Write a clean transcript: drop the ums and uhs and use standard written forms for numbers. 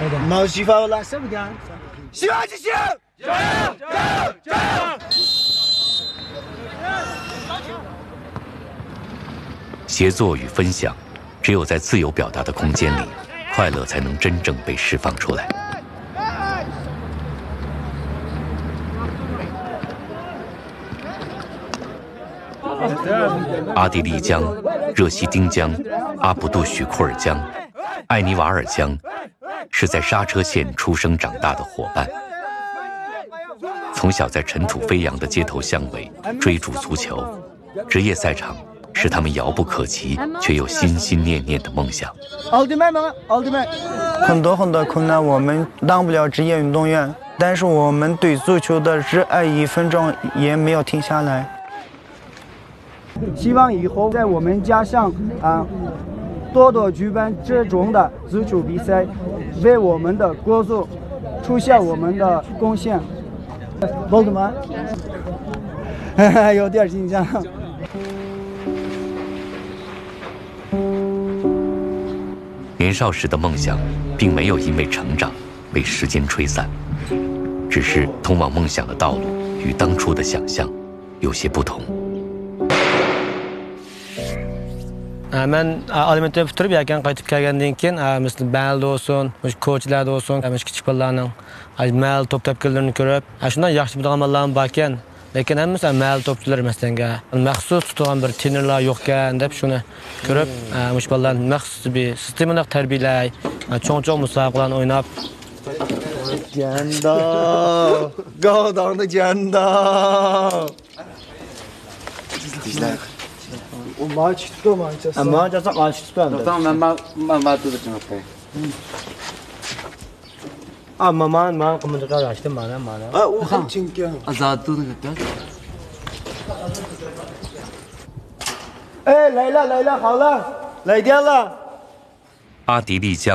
毛西法拉什么的？希望之星，加油！加油！加油！ 协作与分享，只有在自由表达的空间里，快乐才能真正被释放出来。阿地利江、热西丁江、阿卜杜许库尔江、艾尼瓦尔江，是在刹车线出生长大的伙伴。从小在尘土飞扬的街头巷尾追逐足球，职业赛场是他们遥不可及却又心心念念的梦想。 奥特曼妈妈，奥特曼。 很多困难，我们当不了职业运动员，但是我们对足球的热爱1分钟也没有停下来。 希望以后在我们家乡多多举办这种的足球比赛，为我们的国足出现我们的贡献。奥特曼，有点紧张。 年少时的梦想，并没有因为成长被时间吹散，只是通往梦想的道路与当初的想象有些不同。 Ben alimentni bitirib yakan qaytib kelgandan keyin misli balda olsun, ko'chlarda olsun, kichik bolalarning mahalla top tepkilarini ko'rib, shundan yaxshi biladigan bolalar bor ekan. Lekin hammasi mahalla topchilar emasdanga. Maxsus tutilgan bir trenerlar yo'q ekan deb shuni ko'rib, mush bolalarni maxsus bir sistemaga tarbiyalay, cho'ng-cho'ng musobaqalarni o'ynab. Janda, Godongda janda. Dizlar. O maç tuttu maçası. Maç tuttu. Tamam ben tutacağım hep. Man komunikar açtım bana. O hem çünkü. Azad tutun gitti. Leyla, hala. Leyla. 阿迪丽江